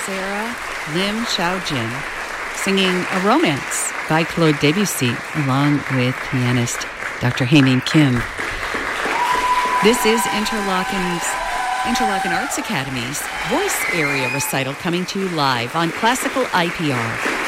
Sarah Lim Chao Jin singing A Romance by Claude Debussy along with pianist Dr. Hae-Min Kim. This is Interlochen Arts Academy's Voice Area Recital coming to you live on Classical IPR.